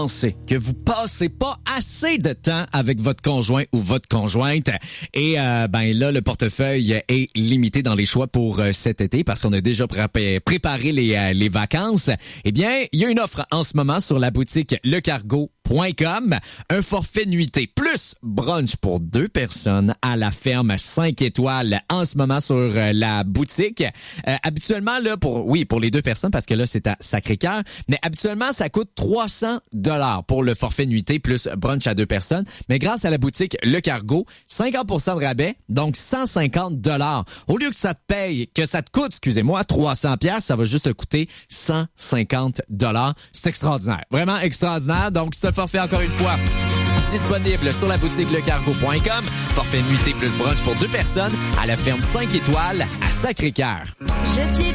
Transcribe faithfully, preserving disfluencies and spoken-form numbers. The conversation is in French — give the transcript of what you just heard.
pensez que vous passez pas assez de temps avec votre conjoint ou votre conjointe et euh, ben là le portefeuille est limité dans les choix pour euh, cet été parce qu'on a déjà pré- préparé les euh, les vacances. Eh bien, il y a une offre en ce moment sur la boutique le cargo point com, un forfait nuitée plus brunch pour deux personnes à la ferme cinq étoiles en ce moment sur euh, la boutique. Euh, habituellement là pour oui, pour les deux personnes parce que là c'est à Sacré-Cœur, mais habituellement ça coûte trois cents dollars pour le forfait nuitée plus brunch à deux personnes, mais grâce à la boutique Le Cargo, cinquante pour cent de rabais, donc cent cinquante dollars. Au lieu que ça te paye, que ça te coûte, excusez-moi, trois cents pièces, ça va juste te coûter cent cinquante dollars. C'est extraordinaire, vraiment extraordinaire. Donc c'est un forfait encore une fois disponible sur la boutique le cargo point com, forfait nuitée plus brunch pour deux personnes à la ferme cinq étoiles à Sacré-Cœur. Je